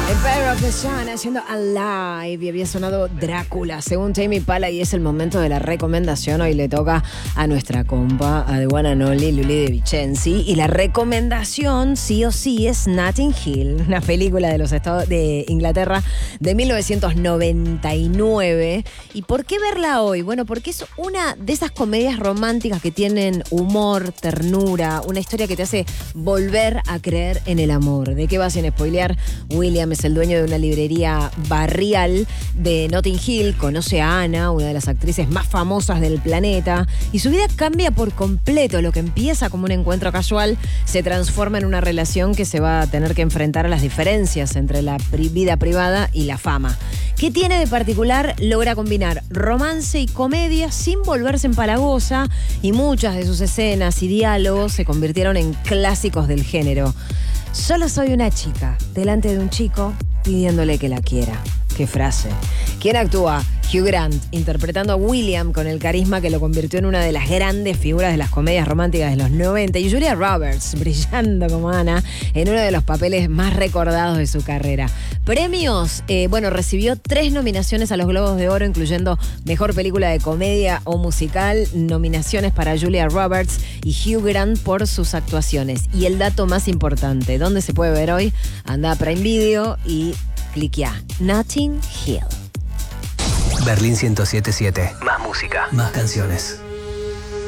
Empire of the Sun haciendo Alive y había sonado Drácula según Tame Impala y es el momento de la recomendación. Hoy le toca a nuestra compa, a The One and Only Luli De Vicenzi, y la recomendación sí o sí es Notting Hill, una película de los estados de Inglaterra de 1999. ¿Y por qué verla hoy? Bueno, porque es una de esas comedias románticas que tienen humor, ternura, una historia que te hace volver a creer en el amor. ¿De qué va sin spoilear? William es el dueño de una librería barrial de Notting Hill, conoce a Anna, una de las actrices más famosas del planeta, y su vida cambia por completo. Lo que empieza como un encuentro casual se transforma en una relación que se va a tener que enfrentar a las diferencias entre la vida privada y la fama. ¿Qué tiene de particular? Logra combinar romance y comedia sin volverse empalagosa, y muchas de sus escenas y diálogos se convirtieron en clásicos del género. Solo soy una chica delante de un chico pidiéndole que la quiera. ¡Qué frase! ¿Quién actúa? Hugh Grant, interpretando a William con el carisma que lo convirtió en una de las grandes figuras de las comedias románticas de los 90, y Julia Roberts brillando como Anna en uno de los papeles más recordados de su carrera. Premios, recibió 3 nominaciones a los Globos de Oro, incluyendo Mejor Película de Comedia o Musical, nominaciones para Julia Roberts y Hugh Grant por sus actuaciones. Y el dato más importante, ¿dónde se puede ver hoy? Anda a Prime Video y cliquea Notting Hill. Berlín 107.7. Más música, más canciones.